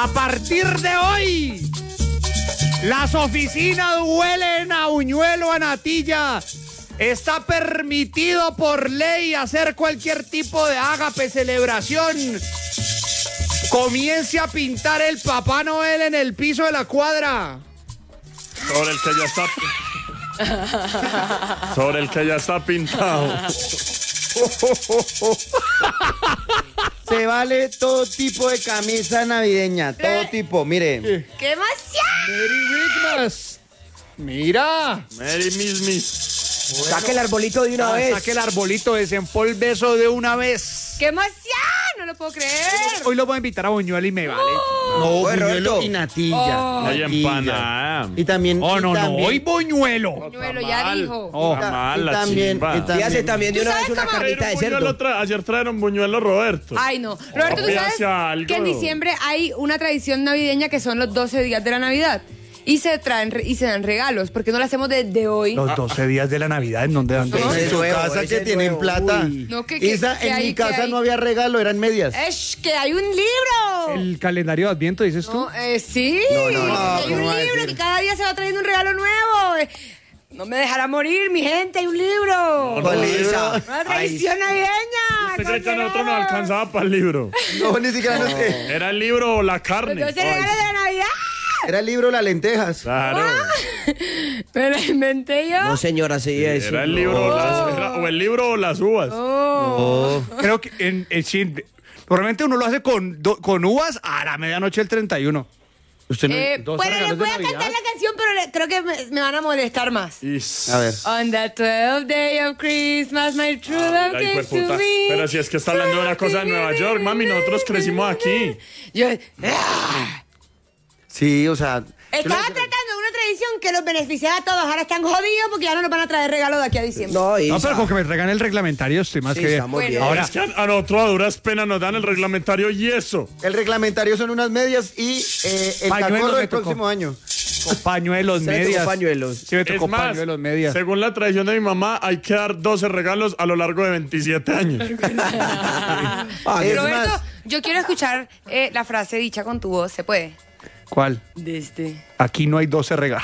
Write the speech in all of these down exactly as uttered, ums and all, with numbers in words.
A partir de hoy, las oficinas huelen a buñuelo, a natilla. Está permitido por ley hacer cualquier tipo de ágape, celebración. Comience a pintar el Papá Noel en el piso de la cuadra. Sobre el que ya está... Sobre el que ya está pintado. Se vale todo tipo de camisa navideña, todo tipo, mire. ¡Qué emoción! Merry Christmas. Mira. Merry Mismis. Saque el arbolito de una Ah, vez. saque el arbolito, desempolve eso de una vez. ¡Qué emoción! No lo puedo creer. Hoy lo voy a invitar a buñuelo y me vale. No, Oye, buñuelo Roberto. y natilla. Oh. Hay natilla. empanada. Y también. Oh, y no, no, también- hoy buñuelo. Buñuelo, ya Mal. dijo. Oh. Está mal, y la también- chimba. y Y también- hace también de ¿Tú una sabes vez una cómo? carnita de Ayer un cerdo. buñuelo tra- Ayer trajeron buñuelo Roberto. Ay, no. Roberto, ¿tú Papi, sabes hace algo. que en diciembre hay una tradición navideña que son los doce días de la Navidad? Y se traen re- y se dan regalos. ¿Por qué no lo hacemos desde hoy? Los doce días de la Navidad, ¿en dónde dan? En su nuevo, casa ese que tienen nuevo. plata. Uy. No, que- que- Isa, que en hay- mi que casa hay- no había regalo, eran medias. ¡Esh! ¡Que hay un libro! El calendario de Adviento, dices tú. No, eh, sí. No, no, no, hay ¿cómo un va a libro decir? que cada día se va trayendo un regalo nuevo. Eh, No me dejará morir, mi gente, hay un libro. No, ¿Cuál no, libro? Isa. Una tradición navideña. Usted cree que a ¿cómo nosotros no? nos alcanzaba para el libro. No, ni siquiera no sé. Era el libro o la Los carne. doce regalos de la Navidad. Era el libro Las Lentejas. Claro. Me lo inventé yo. No, señora, sí es. Era el libro o las- era- o el libro o las uvas. Oh. Creo que en, en sí, normalmente uno lo hace con, do- con uvas a la medianoche del treinta y uno. Usted no, Eh, doce bueno, les regalos de voy a Navidad. cantar la canción, pero le- creo que me, me van a molestar más. Is- A ver. On the twelfth day of Christmas, my true love Ay, came hijueputa. to me. Pero si es que está hablando de una cosa de Nueva York, mami, nosotros crecimos aquí. Yo ¡ah! Sí, o sea. estaba tratando de una tradición que los beneficiaba a todos. Ahora están jodidos porque ya no nos van a traer regalos de aquí a diciembre. No, Isa. No, pero con que me traigan el reglamentario estoy más Sí, que bien. estamos Bueno. bien. Ahora, Es que a, a nosotros a duras penas nos dan el reglamentario y eso. El reglamentario son unas medias y eh, el Pañuelos cacorro me del tocó. próximo año. con pañuelos, Se le tocó medias. pañuelos. Sí, me tocó Es más, pañuelos, medias. según la tradición de mi mamá, hay que dar doce regalos a lo largo de veintisiete años. Ah, Es Roberto, más- yo quiero escuchar eh, la frase dicha con tu voz. ¿Se puede? ¿Cuál? Desde. Aquí no hay doce regalos.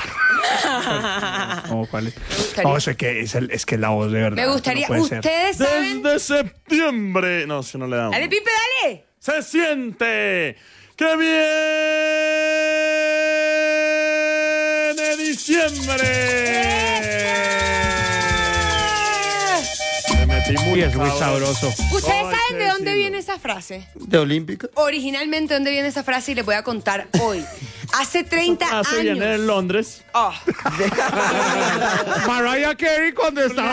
No, ¿cuál es? gustaría. No, es que es, el- es que la voz de verdad. Me gustaría. no puede ser. Ustedes saben. Desde septiembre. No, si no le damos. Dale, Pipe, dale. Se siente que viene diciembre. Me metí muy Sí, es muy cabrón. sabroso. ¿Ustedes Ay, saben qué de dónde decirlo. viene esa frase? De Olímpica. Originalmente, ¿dónde viene esa frase? Y les voy a contar hoy. Hace treinta Ah, se viene años. en Londres. Oh, Mariah Carey cuando estaba.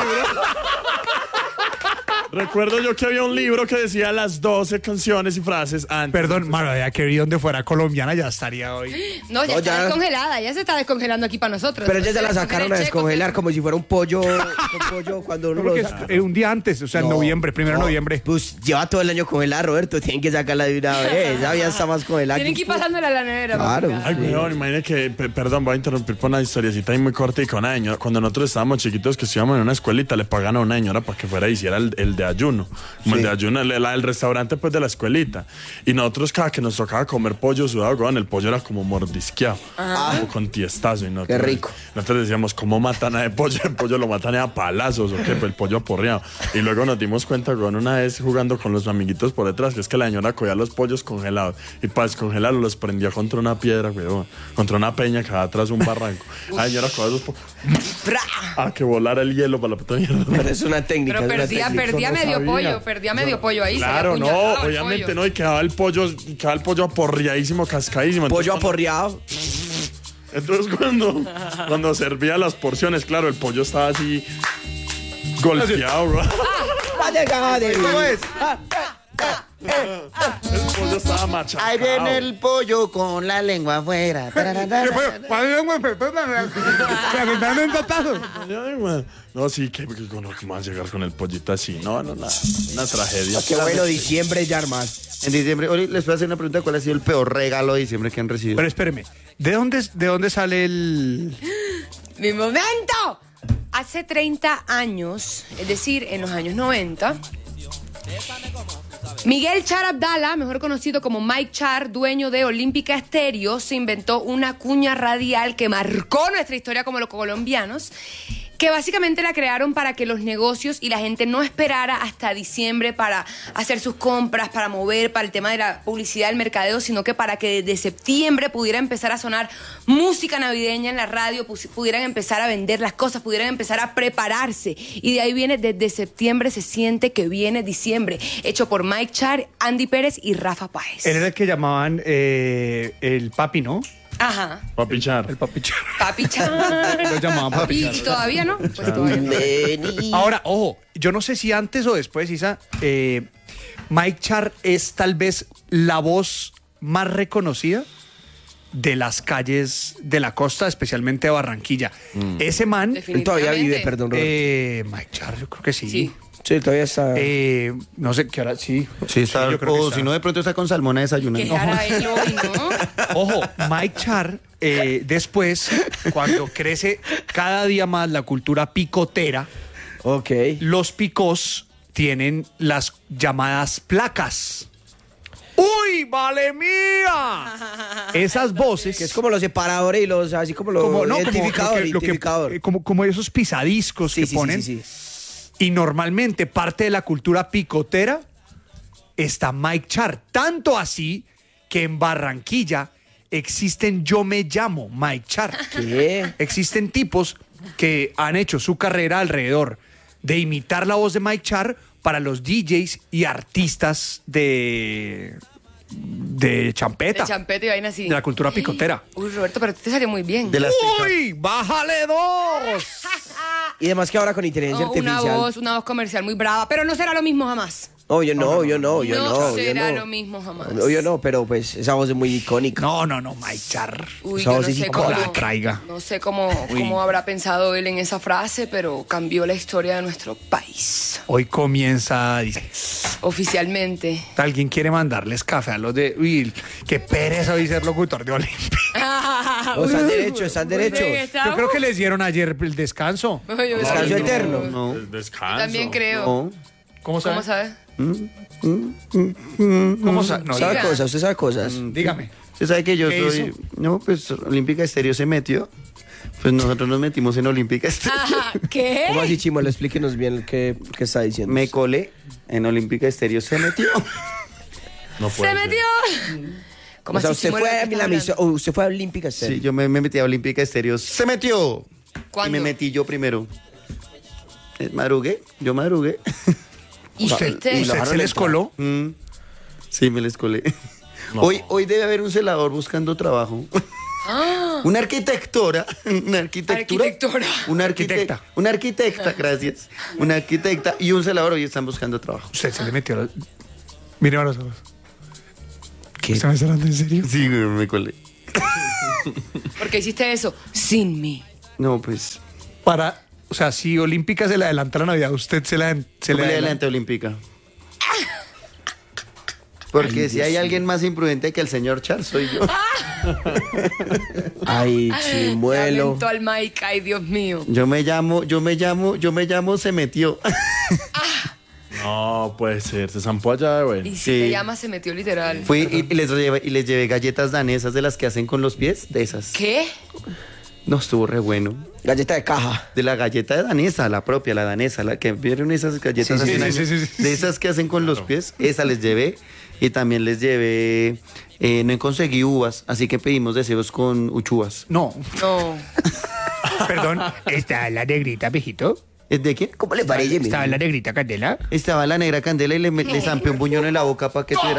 Recuerdo yo que había un libro que decía las doce canciones y frases antes. Perdón, Mariah Carey, donde fuera colombiana ya estaría hoy. no, ya No, está ya- descongelada. Ya se está descongelando aquí para nosotros. Pero ya se la Ustedes sacaron a cogen el checo, descongelar se- como si fuera un pollo, un pollo cuando uno No, porque lo es saca. eh, un día antes, o sea, en No, noviembre, primero de no, noviembre. Pues lleva todo el año congelada, Roberto. Tienen que sacarla de una vez. Ya ya está más congelada. Tienen que ir pasándola a la nevera. Claro. papi. Ay, weón, imagínate que, pe- perdón, voy a interrumpir por una historiecita ahí muy corta y con una señora. Cuando nosotros estábamos chiquitos, que estudiábamos en una escuelita, le pagan a una señora para que fuera y hiciera el, el de ayuno. Como el Sí. de ayuno, el, el, el restaurante pues de la escuelita. Y nosotros cada que nos tocaba comer pollo sudado, weón, el pollo era como mordisqueado, como con tiestazo. Y nosotros, Qué rico. Nosotros decíamos, ¿cómo matan a ese pollo? El pollo lo matan a palazos, ¿o qué? Pues el pollo aporreado. Y luego nos dimos cuenta, weón, una vez jugando con los amiguitos por detrás, que es que la señora cogía los pollos congelados y para descongelarlos los prendía contra una piedra, weón, contra una peña que va atrás de un barranco. La señora cogía los pollos. Ah, que volara el hielo para la puta mierda. Pero es una técnica. Pero es una perdía, técnica. perdía no medio sabía. pollo, perdía medio pollo ahí. se le Claro, no, apuñalaba el obviamente pollo. no, y quedaba el pollo, y quedaba el pollo aporreadísimo, cascadísimo. Pollo Entonces, aporreado. Entonces cuando, cuando servía las porciones, claro, el pollo estaba así golpeado, bro. ¿Cómo es? El pollo estaba machacado. Ahí viene el pollo con la lengua afuera. Ay, man. No, sí, que, que, ¿cómo vas a llegar con el pollito así? No, no, nada. Una tragedia. Qué bueno, diciembre ya más. En diciembre, Oli, les voy a hacer una pregunta. ¿Cuál ha sido el peor regalo de diciembre que han recibido? Pero espéreme, ¿de dónde, ¿de dónde sale el...? ¡Mi momento! Hace treinta años, es decir, en los años noventa, Miguel Char Abdala, mejor conocido como Mike Char, dueño de Olímpica Estéreo, se inventó una cuña radial que marcó nuestra historia como los colombianos, que básicamente la crearon para que los negocios y la gente no esperara hasta diciembre para hacer sus compras, para mover, para el tema de la publicidad, el mercadeo, sino que para que desde septiembre pudiera empezar a sonar música navideña en la radio, pudieran empezar a vender las cosas, pudieran empezar a prepararse. Y de ahí viene, desde septiembre se siente que viene diciembre, hecho por Mike Char, Andy Pérez y Rafa Páez. Él era el que llamaban eh, el papi, ¿no? Ajá. Papi Char. El papi Char. Papi Char. Lo llamaban papi ¿Y Char. todavía no? Pues todavía no. Vení. Ahora, ojo, yo no sé si antes o después, Isa, eh, Mike Char es tal vez la voz más reconocida de las calles de la costa, especialmente de Barranquilla. Mm. Ese man... Él todavía vive, perdón, Roberto. Eh, Mike Char, yo creo que sí. Sí. Sí, todavía está. Eh, no sé qué hora, sí. Sí, está. Sí, yo creo que o está. si no, de pronto está con salmón a desayunar. ¿Qué hará él hoy, no? Ojo, Mike Char, eh, después, cuando crece cada día más la cultura picotera, Ok. los picos tienen las llamadas placas. ¡Uy, vale mía! Esas voces... Que es como los separadores y los, así como los como, no, como, identificador, lo que- lo que- identificador. eh, como, como esos pisadiscos Sí, que sí, ponen. sí, sí, sí. Y normalmente parte de la cultura picotera está Mike Char. Tanto así que en Barranquilla existen Yo Me Llamo Mike Char. ¿Qué? Existen tipos que han hecho su carrera alrededor de imitar la voz de Mike Char para los D Js y artistas de, de champeta, De champeta y vaina así. de la cultura picotera. Uy, Roberto, pero te salió muy bien. De las picas. ¡Uy! ¡Bájale dos! Y además que ahora con inteligencia Oh, una artificial. voz, una voz comercial muy brava, pero no será lo mismo jamás. No, yo no, yo no, yo no. No yo será no. lo mismo jamás. No, yo no, pero pues esa voz es muy icónica. No, no, no, Mike Char. Uy, Esa yo voz no es sé icónica. cómo, La traiga. no sé cómo, cómo habrá pensado él en esa frase, pero cambió la historia de nuestro país. Hoy comienza, dice, Oficialmente. alguien quiere mandarles café a los de... Uy, qué pereza hoy ser locutor de Olimpia. O están derechos, están Muy bien, derechos. ¿estamos? Yo creo que les dieron ayer el descanso. Yo- yo- Descanso yo- eterno. No. El descanso. También creo. No. ¿Cómo sabe? ¿Cómo sabes? ¿Cómo sabe? No, ¿Sabe Diga. cosas? ¿Usted sabe cosas? dígame. Usted sabe que yo ¿Qué soy... hizo? No, pues Olímpica Estéreo se metió. Pues nosotros nos metimos en Olímpica Estéreo. Ajá, ¿qué? ¿Cómo así, Chimola? Explíquenos bien qué, qué está diciendo. Me colé en Olímpica Estéreo, se metió. No ¡Se puede ser. metió! ¿Cómo O sea, así, usted Chimuelo, fue, de a qué la estás misión, hablando? oh, usted fue a Olímpica, Sí, yo me, me metí a Olímpica Estéreo, se metió. ¿Cuándo? Y me metí yo primero. Eh, Madrugué, yo madrugué. ¿Y ¿Usted, fuiste? y lo usted dejaron se les entrar. coló? Mm, sí, me les colé. No. Hoy, hoy debe haber un celador buscando trabajo. Una arquitectora, una arquitectura. Arquitectora. Una arquitecta. Arquitecta. Una arquitecta, gracias. Una arquitecta y un celador hoy están buscando trabajo. Usted se le metió... la- Mire a los ojos. ¿Qué? ¿Usted me está hablando en serio? Sí, güey, me colé. ¿Por qué hiciste eso? Sin mí. No, pues. Para... O sea, si Olímpica se le adelanta la Navidad, usted se la... Se ¿Cómo le le adelanta. adelante Olímpica? Porque si hay alguien más imprudente que el señor Char, soy yo. Ay, Ya Chimuelo. aventó al Mike, ay, Dios mío. Yo me llamo, yo me llamo, yo me llamo, se metió. No puede ser. Se zampó allá, Y güey. si Sí. te llama, se metió literal. Fui y, y les llevé, y les llevé galletas danesas de las que hacen con los pies, de esas. ¿Qué? No, estuvo re bueno. Galleta de caja. De la galleta de danesa, la propia, la danesa, la que vieron esas galletas Sí, sí, hace un sí, año? sí, sí, sí. De esas que hacen con los pies, esa les llevé. Y también les llevé, eh, no conseguí uvas, así que pedimos deseos con uchuvas. No, No. perdón. ¿Está la negrita, viejito? ¿Es de quién? ¿Cómo le parece, mi? ¿Estaba la negrita Candela? Estaba la negra candela y le, me- le zampé un buñón en la boca para que tuviera...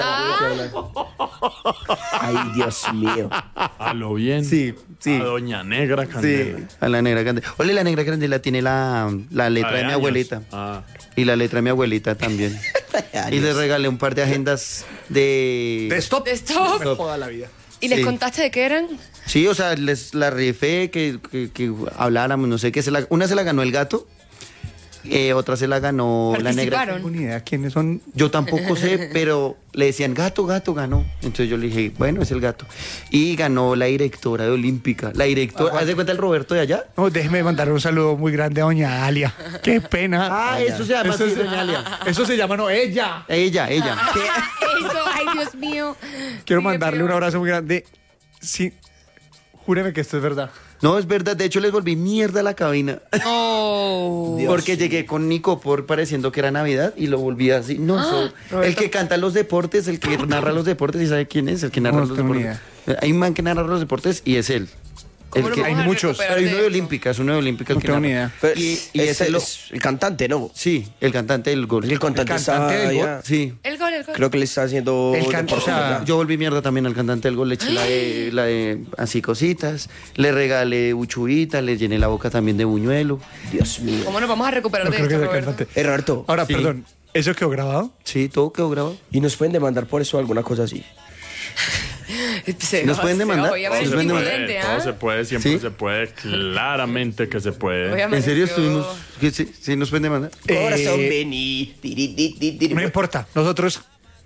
Ay, Dios mío. A lo bien. Sí, sí. A Doña Negra Sí, Candela. a la negra candela. Ole, la negra candela tiene la, la letra La de mi años. abuelita. Ah. Y la letra de mi abuelita también. Y les regalé un par de agendas de... ¿De stop? De stop. Me joda la vida. ¿Y les Sí. contaste de qué eran? Sí, o sea, les la rifé, que, que, que habláramos, no sé qué. Se la- una se la ganó el gato eh, otra se la ganó la negra. Participaron. No tengo ni idea quiénes son. Yo tampoco sé, pero le decían gato, gato, ganó. Entonces yo le dije, bueno, es el gato. Y ganó la directora de Olímpica. La directora, ¿haz de cuenta el Roberto de allá? No, déjeme mandar un saludo muy grande a doña Dalia. Qué pena. Ah, eso se llama Eso así, es- doña Alia. Eso se llama, no, ella. Ella, ella. Eso, ay, Dios mío. Quiero Sigue mandarle peor. un abrazo muy grande. Sí, júreme que esto es verdad. No, es verdad, de hecho les volví mierda a la cabina. Oh. Porque llegué con Nico por pareciendo que era Navidad y lo volví así. No, so- el que canta los deportes, el que narra los deportes, ¿y sabe quién es? El que narra No los tengo ni deportes. Hay un man que narra los deportes y es él. ¿Cómo El lo que, vamos hay a muchos, recuperar hay de uno de esto? Olímpica, es uno de Olímpica el No que tengo narra. ni idea. Pero Y, y es, ese lo- es el cantante, ¿no? Sí, el cantante del gol. El cantante, El está cantante del ya- gol. Sí. El gol, el gol. Creo que le está haciendo... El can- deporte, o sea, ¿verdad? Yo volví mierda también al cantante del gol, le eché la de, la de así cositas, le regalé uchuita, le llené la boca también de buñuelo. Dios mío. ¿Cómo nos vamos a recuperar No de creo que esto, sea Roberto? cantante. Eh, Roberto, Ahora, Sí. perdón, ¿eso quedó grabado? Sí, todo quedó grabado. ¿y nos pueden demandar por eso alguna cosa así? Se ¿Nos va- pueden se demandar? va- Oye, a Sí, ver, nos es pueden demandar. imprudente, Todo ¿ah? se puede, siempre ¿Sí? se puede, claramente que se puede. Oye, ¿En serio amaneció- estuvimos? ¿Que sí, sí nos pueden demandar? Corazón, Eh, vení. Tiri, ti, ti, tiri. No importa, nosotros...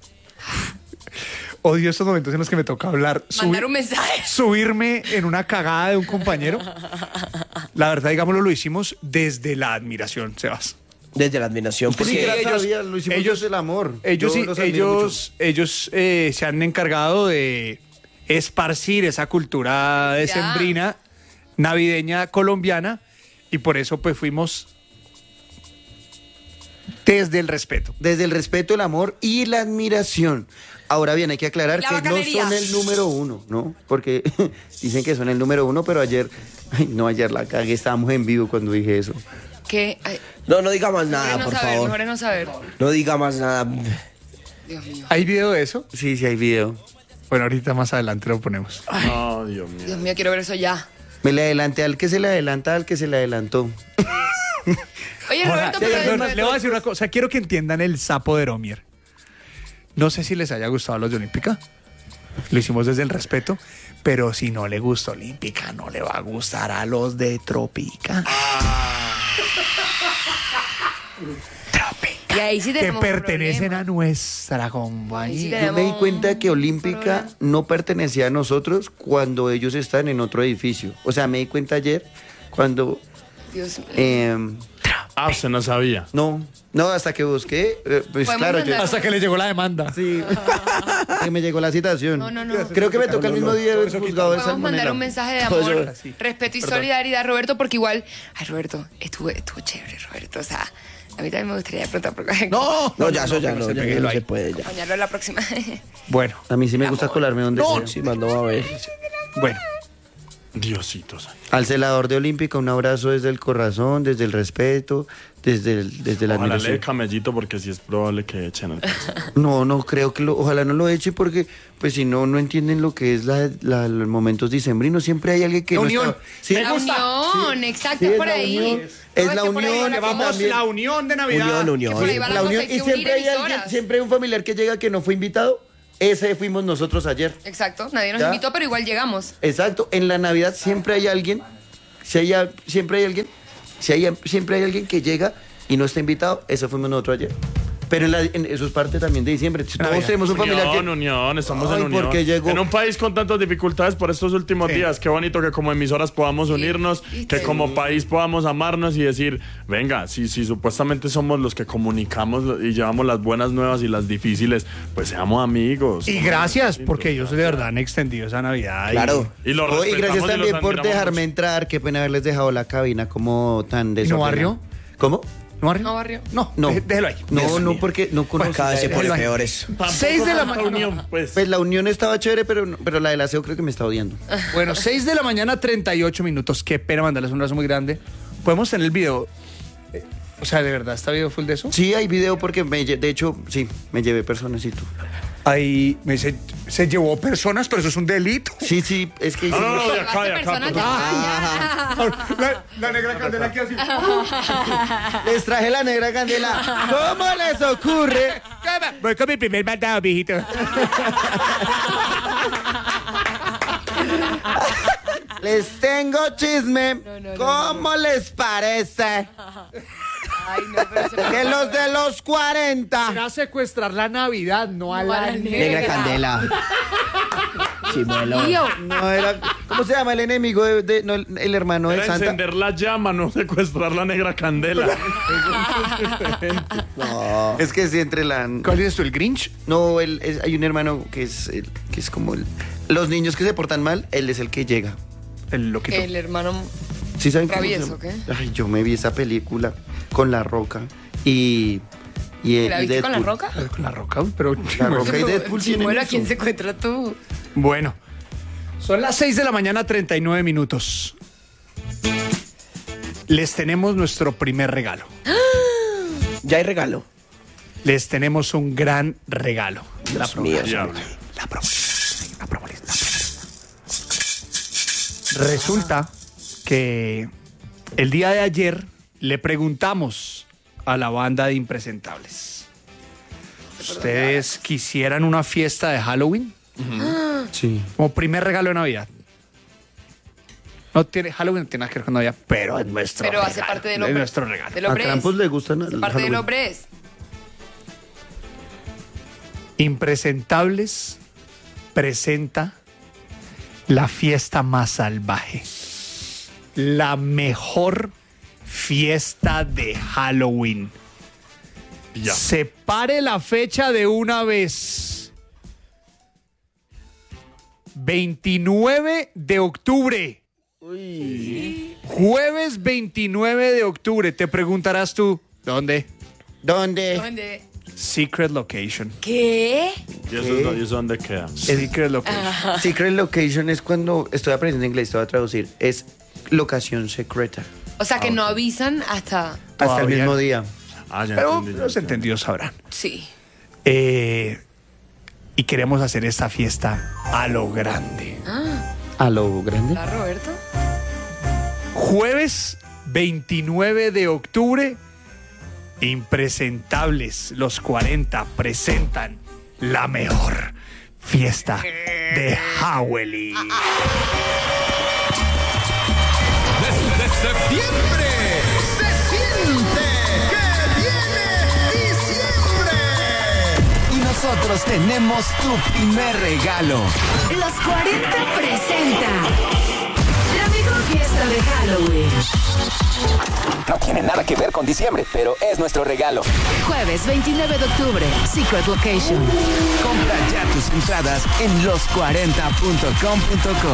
Odio estos momentos en los que me toca hablar. Mandar subir- un mensaje. Subirme en una cagada de un compañero. La verdad, digámoslo, lo hicimos desde la admiración, Sebas. Desde la admiración. Usted ni Porque siquiera ellos- sabía, lo hicimos ellos- desde el amor. Ellos, Yo sí- los admiro ellos, ellos eh, se han encargado de esparcir esa cultura decembrina, navideña colombiana, y por eso pues fuimos desde el respeto. mucho. Desde el respeto, el amor y la admiración. Ahora bien, hay que aclarar La que no bacanería. son el número uno, ¿no? Porque dicen que son el número uno, pero ayer, ay, no, ayer la cagué, estábamos en vivo cuando dije eso. ¿Qué? Ay, No, no diga más mejor nada, es no por saber, favor. mejor es no saber. No diga más nada. Dios mío. ¿Hay video de eso? Sí, sí, hay video. Bueno, ahorita más adelante lo ponemos. Oh, Dios mío. Dios mío, quiero ver eso ya. Me le adelanté al que se le adelanta, al que se le adelantó. Oye, Ahora, Roberto, le, pero... le- le voy a decir una cosa. Quiero que entiendan el sapo de Romier. No sé si les haya gustado a los de Olímpica. Lo hicimos desde el respeto. Pero si no le gusta Olímpica, no le va a gustar a los de Tropica. Y ahí sí Que tenemos pertenecen problema. a nuestra Ahí sí compañía. Yo me di Tenemos cuenta que un Olímpica problema. no pertenecía a nosotros cuando ellos están en otro edificio. O sea, me di cuenta ayer cuando... Dios mío. eh, Ah, usted no sabía. no, no, hasta que busqué, eh, pues Podemos claro, yo... mandar- Hasta que le llegó la demanda. Sí, que me llegó la citación. No, no, no. Creo que me toca el mismo día de juzgado de Podemos Salmonela. mandar un mensaje de Todo amor, eso- respeto y solidaridad, Roberto, porque igual... Ay, Roberto, estuvo, estuvo chévere, Roberto. O sea, a mí también me gustaría de pronto porque- No, No, ya, eso ya no, se ya, pegue, ya lo no se hay. puede ya. acompañarlo la próxima. Bueno, A mí sí me gusta colarme donde sea. Sí, mandó a ver. bueno. Diosito santo. Al celador de Olímpica, un abrazo desde el corazón, desde el respeto, desde, el, desde la Ojalá le dé admiración. camellito porque sí es probable que echen el No, no creo que lo, ojalá no lo eche porque, pues si no, no entienden lo que es la, la- los momentos dicembrinos. Siempre hay alguien que La no unión. está- Sí, La unión, exacto, Sí, es es por la ahí. unión. No, Es que la por ahí unión, va la que cosa. vamos- también- la unión de Navidad. Unión, Que por ahí unión. va la la cosa, unión. hay Y que unir siempre hay, alguien, emisoras. siempre hay un familiar que llega que no fue invitado. Ese fuimos nosotros ayer. Exacto, nadie nos ¿Ya? invitó, pero igual llegamos. Exacto, en la Navidad siempre hay alguien, si hay, a- siempre hay alguien, si hay, siempre hay alguien que llega y no está invitado, eso fuimos nosotros ayer. Pero en la- en- eso es parte también de diciembre. Todos Navidad. tenemos un familiar Unión, que... unión, estamos Ay, en unión. ¿por qué llegó? En un país con tantas dificultades por estos últimos Sí. días, qué bonito que como emisoras podamos unirnos, ¿viste? que como país podamos amarnos y decir, venga, si, si supuestamente somos los que comunicamos y llevamos las buenas nuevas y las difíciles, pues seamos amigos. Y gracias, porque ellos de verdad han extendido esa Navidad. y- Claro. Y los Oh, y gracias respetamos y también los por admiramos dejarme mucho. entrar. Qué pena haberles dejado la cabina como tan desordenada. barrió? ¿Cómo? ¿No, Barrio? No, Barrio. No, No. dé- déjelo ahí. No, no, porque no conozco. Cada vez se pone Déjalo ahí. peor eso. Tampoco Seis de la tanta mañana. unión, pues. Pues la unión estaba chévere, pero, no- pero la del aseo creo que me está odiando. Bueno, seis de la mañana, treinta y ocho minutos. Qué pena mandarles un abrazo muy grande. Podemos tener el video. Eh, O sea, ¿de verdad está video full de eso? Sí, hay video porque me, lle- de hecho, sí, me llevé personas y tú. Ahí me se, se llevó personas, pero eso es un delito. Sí, sí, es que... No, no, no, de Llevaste acá, de acá. personas, pues. ya, ya. La, la negra candela aquí así. Les traje la negra candela. ¿Cómo les ocurre? Voy con mi primer mandado, mijito. Les tengo chisme. no, no, ¿Cómo les parece? Ay, no, pero se Que los de los cuarenta. Era secuestrar la Navidad, no a la negra. Negra candela. Chimuelo. Tío, No, era. ¿Cómo se llama el enemigo de, de- no, el, el hermano Era de Santa? encender la llama, no secuestrar la negra candela. No. Es que es entre la. ¿Cuál es esto, el Grinch? No, él es- hay un hermano que es, el- que es como el. Los niños que se portan mal, él es el que llega. El loquito. el hermano. ¿Sí saben cómo se ¿Travieso, llama? qué? Ay, yo me vi esa película con La Roca y. y, y ¿La viste con la Deadpool. roca? Eh, Con la roca, pero... La Roca y Deadpool tienen Chimuelo, ¿a eso. quién se encuentra tú? Bueno, son las seis de la mañana, treinta y nueve minutos. Les tenemos nuestro primer regalo. Ya hay regalo. Les tenemos un gran regalo. La Dios mío. Diablo. La probolista. La probolista. Resulta que el día de ayer le preguntamos a la banda de impresentables. ¿Ustedes quisieran una fiesta de Halloween? Sí. Como primer regalo de Navidad. No tiene, Halloween no tiene nada que ver con Navidad, pero es nuestro Pero regalo. hace parte del es hombre. nuestro regalo. Del A hombre Krampus es. le gustan Hace el parte del Halloween. hombre es. Impresentables presenta la fiesta más salvaje. La mejor fiesta de Halloween. Ya. Separe la fecha de una vez. veintinueve de octubre. Jueves veintinueve de octubre. Te preguntarás tú, ¿dónde? ¿Dónde? ¿Dónde? Secret Location. ¿Qué? ¿Y eso, es do- y eso dónde queda? Secret Location. Secret location es cuando estoy aprendiendo inglés, te voy a traducir. Es locación secreta. O sea que no avisan hasta. Hasta el Todavía mismo no. día. Ah, ya Pero entendí, ya los entendí. entendidos sabrán. Sí. Eh, y queremos hacer esta fiesta a lo grande. A lo grande. ¿La Roberto? Jueves veintinueve de octubre, Impresentables, los cuarenta presentan la mejor fiesta de Halloween. Desde septiembre se siente que viene diciembre. Y nosotros tenemos tu primer regalo. Los cuarenta presenta la mejor fiesta de Halloween. No tiene nada que ver con diciembre, pero es nuestro regalo. Jueves veintinueve de octubre, Secret Location. Compra ya tus entradas en los cuarenta punto com punto co.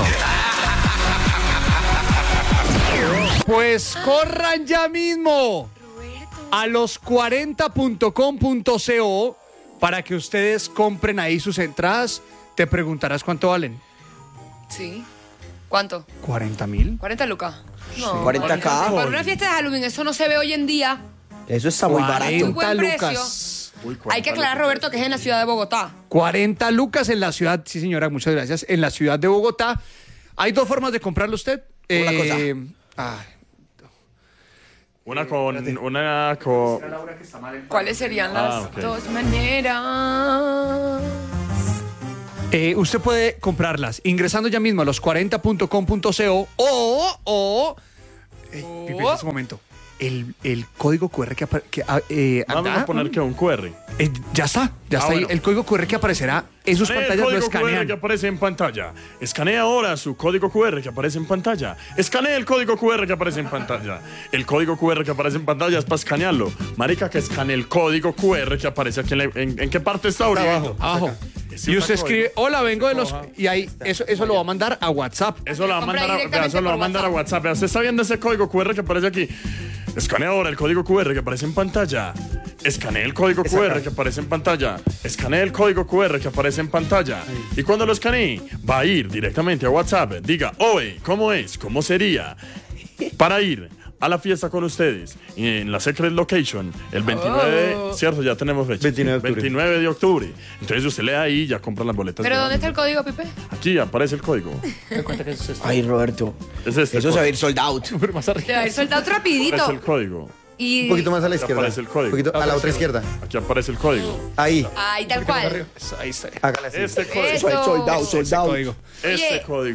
Pues corran ya mismo a los cuarenta punto com punto co para que ustedes compren ahí sus entradas. Te preguntarás cuánto valen. Sí. ¿Cuánto? ¿cuarenta mil? ¿cuarenta lucas? No. cuarenta K. Para una fiesta de Halloween, eso no se ve hoy en día. Eso está muy barato. Un buen cuarenta precio. lucas. Hay que aclarar, Roberto, que es en la ciudad de Bogotá. cuarenta lucas en la ciudad, sí señora, muchas gracias, en la ciudad de Bogotá. Hay dos formas de comprarlo usted. ¿Cómo la cosa? ay, Una con. Una con. ¿Cuáles serían las Ah, ok. dos maneras? eh, usted puede comprarlas ingresando ya mismo a los cuarenta punto com punto co o, o, eh, Pipe, en este momento, el, el código Q R que, apa- que ah, eh, Vamos ah, a poner que un Q R. eh, ya está, ya Ah, está ahí. bueno. El código Q R que aparecerá en sus Escanea el pantallas lo código Q R que escanean. aparece en pantalla. Escanea ahora su código Q R que aparece en pantalla. Escanea el código Q R que aparece en pantalla. El código Q R que aparece en pantalla es para escanearlo. Marica, que escanee el código Q R que aparece aquí en, la- en, ¿en qué parte está ahorita? abajo. Abajo. Ese Y usted código. escribe, hola, vengo de los... Y ahí, eso, eso lo va a mandar a WhatsApp. Eso lo va a Compra mandar a, directamente vea, eso lo va a por mandar a WhatsApp. WhatsApp. Vea, usted está viendo ese código Q R que aparece aquí. Escanea ahora el código Q R que aparece en pantalla. Escanea el código Q R que aparece en pantalla. Escanea el código Q R que aparece en pantalla. Y cuando lo escanee, va a ir directamente a WhatsApp. Diga, oye, ¿cómo es? ¿Cómo sería? Para ir a la fiesta con ustedes en la Secret Location el veintinueve, ¿cierto? Ya tenemos fecha. veintinueve de octubre. veintinueve de octubre. Entonces usted lee ahí y ya compra las boletas. ¿Pero de- dónde está el código, Pipe? Aquí aparece el código. Ay, Roberto. Es este Eso se va a código. ir sold out. Debe haber soltado rapidito. Aparece el código. Y... Un poquito más a la Aquí izquierda. aparece el código. Un poquito a la otra izquierda. Aquí aparece el código. Ahí. Ay, tal cual. Ahí está. Hágala así. Este código. Eso. Sold out, sold Ese out. código. Este Oye. código.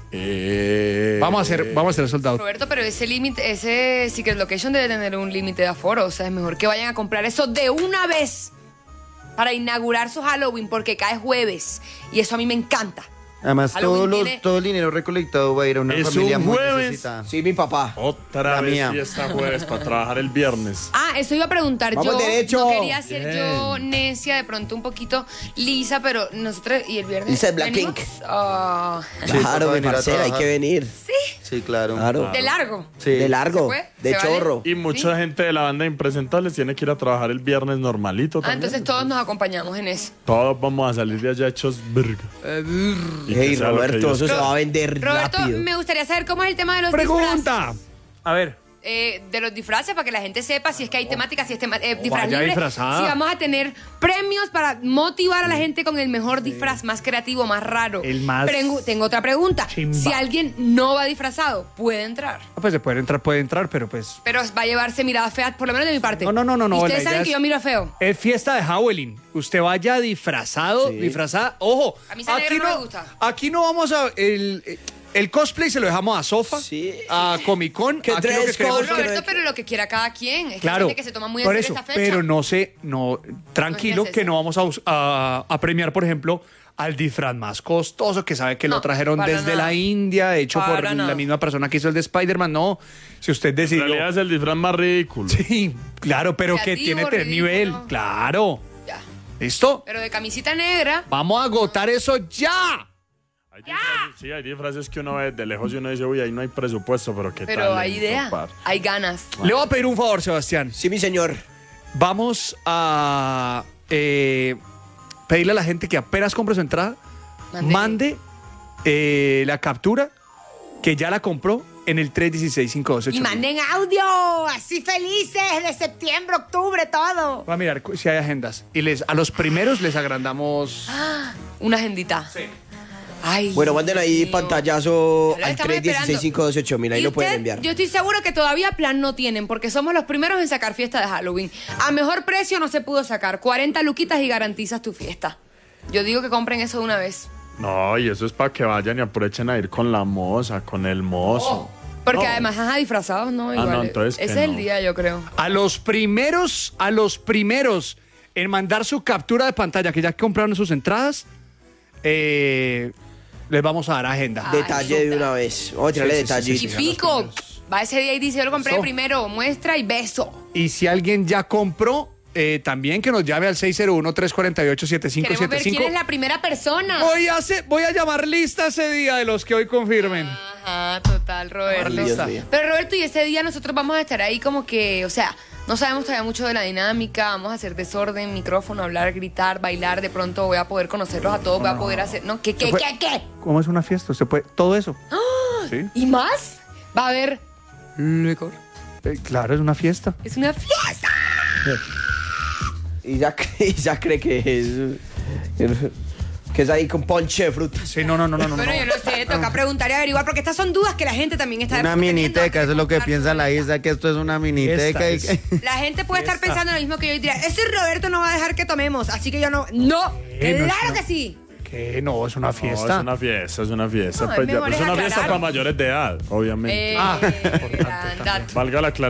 Eh, Vamos a hacer, vamos a hacer soldados. Roberto, pero ese límite, ese Secret Location debe tener un límite de aforo. O sea, es mejor que vayan a comprar eso de una vez para inaugurar su Halloween, porque cae jueves. Y eso a mí me encanta. Además, Halloween todo, los- tiene- todo el dinero recolectado va a ir a una Es familia un muy jueves. necesitada. Sí, mi papá. Otra La vez mía. fiesta jueves para trabajar el viernes. Ah, eso iba a preguntar. Vamos yo derecho. no quería ser yo necia, de pronto un poquito lisa, pero nosotros, y el viernes. Lisa de Blackpink. ¿venimos? Ah, Sí, Claro, toca mi venir a parcera, hay trabajar. que venir. Sí, claro. Claro. de largo. Sí. De largo, ¿Se puede? de ¿Se vale? chorro. Y mucha gente de la banda de Impresentables tiene que ir a trabajar el viernes normalito Ah, también. entonces todos nos acompañamos en eso. Todos vamos a salir de allá hechos verga. Y que Hey, sea lo que Roberto, Dios eso se quiera. va a vender Roberto, rápido. me gustaría saber cómo es el tema de los disfraces. Pregunta. A ver. Eh, de los disfraces, para que la gente sepa si es que hay temática, si es tema, eh, disfraz vaya libre, disfrazada. si vamos a tener premios para motivar a la gente con el mejor disfraz, más creativo, más raro. El más Pregu- tengo otra pregunta. chimba. Si alguien no va disfrazado, puede entrar. Ah, pues se puede entrar, puede entrar, pero pues. Pero va a llevarse mirada fea, por lo menos de mi parte. No, no, no, no, no. Y la ustedes idea saben es- que yo miro feo. Es fiesta de Halloween. Usted vaya disfrazado, disfrazada. Ojo, Camisa negra aquí no no, me gusta. aquí no vamos a. El, el cosplay se lo dejamos a Sofa, Sí. a Comic Con. Que Aquí lo dress queremos- code, Roberto, pero lo que quiera cada quien. Es que Claro, hay gente que se toma muy en por serio eso, esta fecha. pero no sé, no, tranquilo, necesario. que no vamos a, us- a, a premiar, por ejemplo, al disfraz más costoso, que sabe que lo No, trajeron para desde nada. la India, hecho por Para nada. la misma persona que hizo el de Spider-Man. No, si usted En decidió... realidad es el disfraz más ridículo. Sí, claro, pero que Creativo, tiene que tener ridículo. nivel, claro. Ya. ¿Listo? Pero de camisita negra. Vamos a agotar eso ya. Hay disfraces, sí, hay disfraces que uno ve de lejos y uno dice, uy, ahí no hay presupuesto, pero qué tal. Pero hay idea, hay ganas. Le voy a pedir un favor, Sebastián. Sí, mi señor. Vamos a eh, pedirle a la gente que apenas compre su entrada, Mande. mande eh, la captura que ya la compró en el tres uno seis, cinco dos ocho. Y manden audio, así felices, de septiembre, octubre, todo. Voy a mirar cu- si hay agendas. Y les, a los primeros les agrandamos. Una agendita. Sí. Ay, Bueno, manden ahí Dios mío. pantallazo Ya lo al estamos tres uno seis, esperando. cinco dos ocho mil. Ahí Y lo pueden usted, enviar. Yo estoy seguro que todavía plan no tienen, porque somos los primeros en sacar fiesta de Halloween. A mejor precio no se pudo sacar. cuarenta luquitas y garantizas tu fiesta. Yo digo que compren eso de una vez. No, y eso es para que vayan y aprovechen a ir con la moza, con el mozo. Porque No. además, ajá, disfrazados, ¿no? Ah, Igual. no, entonces Ese que es el no. día, yo creo. A los primeros, a los primeros en mandar su captura de pantalla, que ya compraron sus entradas, eh, les vamos a dar agenda. Ay, Detalle de una vez. Vamos a tirarle Sí, sí, sí, detalle. sí, Y sí. pico, va ese día y dice, yo lo compré Eso. primero, muestra y beso. Y si alguien ya compró, eh, también que nos llame al seis cero uno, tres cuatro ocho, siete cinco Queremos siete ver cinco. quién es la primera persona. Voy a, hacer- voy a llamar lista ese día de los que hoy confirmen. Ajá, total, Roberto. Ay, Dios mío. Pero Roberto, y ese día nosotros vamos a estar ahí como que, o sea, no sabemos todavía mucho de la dinámica, vamos a hacer desorden, micrófono, hablar, gritar, bailar, de pronto voy a poder conocerlos a todos, voy a poder hacer, ¿no? ¿Qué, qué, fue- qué, qué? ¿Cómo es una fiesta? ¿Usted puede? Todo eso. ¿Sí? ¿Y más? Va a haber licor. Eh, claro, es una fiesta. Es una fiesta. Y ya, y ya cree que es. Que es ahí con ponche de fruta. Sí, no, no, no, no. no, Bueno, no. yo no sé, toca preguntar y averiguar, porque estas son dudas que la gente también está Una teniendo miniteca, antes eso de es lo que comprar piensa su la boleta. Isa, que esto es una miniteca. Esta y es- que- La gente puede estar pensando lo mismo que yo y dirá, ese Roberto no va a dejar que tomemos, así que yo no. ¡No! Eh, no es ¡Claro una- que sí! ¿Qué? No, es una No, fiesta. es una fiesta, es una fiesta. No, es Pues ya- mejor pues es una fiesta aclarar. para mayores de edad, obviamente. Eh, Ah, dato. Valga la aclaración.